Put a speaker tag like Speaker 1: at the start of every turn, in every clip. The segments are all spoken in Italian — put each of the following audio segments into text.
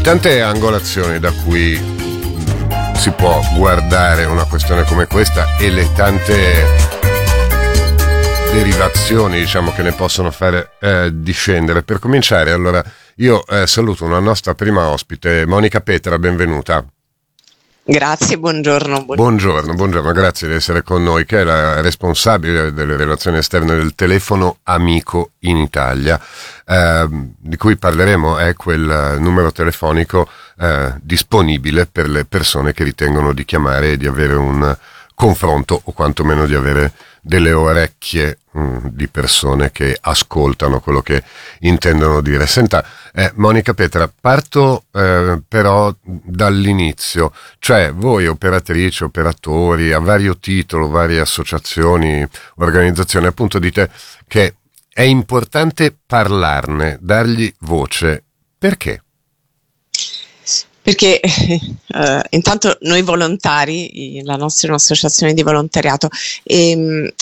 Speaker 1: tante angolazioni da cui si può guardare una questione come questa e le tante derivazioni, diciamo, che ne possono fare discendere. Per cominciare, allora, io saluto una nostra prima ospite, Monica Petra, benvenuta.
Speaker 2: Grazie, buongiorno.
Speaker 1: Buongiorno, grazie di essere con noi, che è la responsabile delle relazioni esterne del Telefono Amico in Italia, di cui parleremo. È quel numero telefonico disponibile per le persone che ritengono di chiamare e di avere un confronto, o quantomeno di avere delle orecchie di persone che ascoltano quello che intendono dire. Senta, Monica Petra, parto però dall'inizio, cioè voi operatrici, operatori, a vario titolo, varie associazioni, organizzazioni, appunto dite che è importante parlarne, dargli voce. Perché?
Speaker 2: Perché intanto noi volontari, la nostra è un'associazione di volontariato, e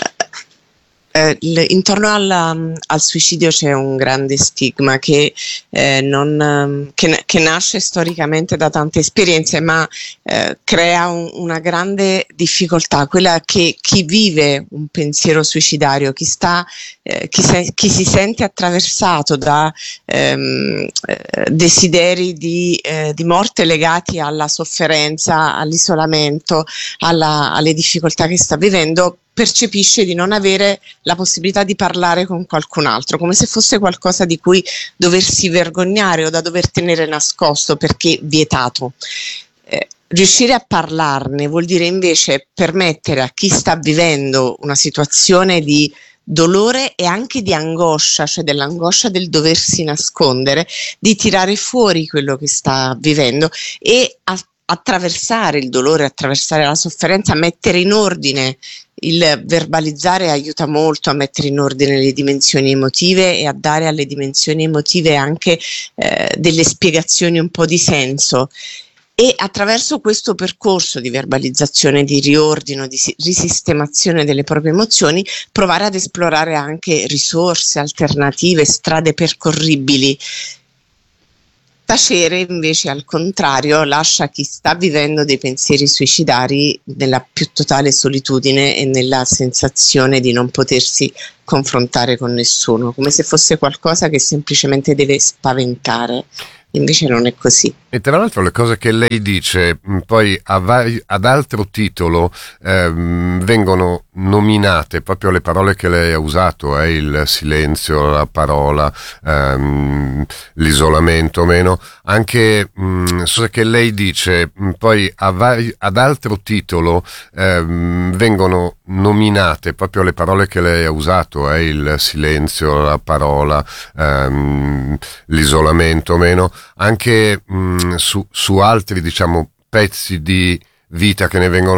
Speaker 2: intorno al suicidio c'è un grande stigma che nasce storicamente da tante esperienze, ma crea una grande difficoltà, quella che chi vive un pensiero suicidario, chi si sente attraversato da desideri di morte legati alla sofferenza, all'isolamento, alle difficoltà che sta vivendo, percepisce di non avere la possibilità di parlare con qualcun altro, come se fosse qualcosa di cui doversi vergognare o da dover tenere nascosto perché vietato. Riuscire a parlarne vuol dire invece permettere a chi sta vivendo una situazione di dolore e anche di angoscia, cioè dell'angoscia del doversi nascondere, di tirare fuori quello che sta vivendo e attraversare il dolore, attraversare la sofferenza, mettere in ordine. Il verbalizzare aiuta molto a mettere in ordine le dimensioni emotive e a dare alle dimensioni emotive anche delle spiegazioni, un po' di senso. E attraverso questo percorso di verbalizzazione, di riordino, di risistemazione delle proprie emozioni, provare ad esplorare anche risorse, alternative, strade percorribili. Tacere invece, al contrario, lascia chi sta vivendo dei pensieri suicidari nella più totale solitudine e nella sensazione di non potersi confrontare con nessuno, come se fosse qualcosa che semplicemente deve spaventare. Invece non è così.
Speaker 1: E tra l'altro le cose che lei dice poi ad altro titolo vengono nominate, proprio le parole che lei ha usato, il silenzio, la parola, l'isolamento o meno, anche che lei dice poi ad altro titolo vengono nominate proprio le parole che lei ha usato, il silenzio, la parola, l'isolamento o meno, anche su altri, diciamo, pezzi di vita che ne vengono